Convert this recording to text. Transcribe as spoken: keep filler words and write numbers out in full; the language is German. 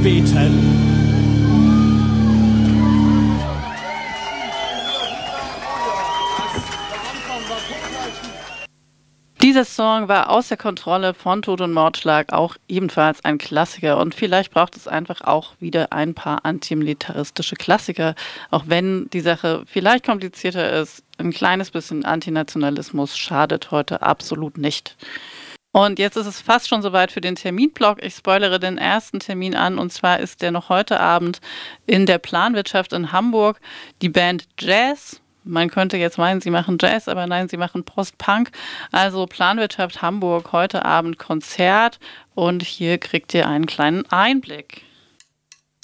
beten. Dieser Song war außer Kontrolle von Tod und Mordschlag, auch ebenfalls ein Klassiker. Und vielleicht braucht es einfach auch wieder ein paar antimilitaristische Klassiker. Auch wenn die Sache vielleicht komplizierter ist, ein kleines bisschen Antinationalismus schadet heute absolut nicht. Und jetzt ist es fast schon soweit für den Terminblock. Ich spoilere den ersten Termin an, und zwar ist der noch heute Abend in der Planwirtschaft in Hamburg. Die Band Jazz. Man könnte jetzt meinen, sie machen Jazz, aber nein, sie machen Post-Punk. Also Planwirtschaft Hamburg, heute Abend Konzert, und hier kriegt ihr einen kleinen Einblick.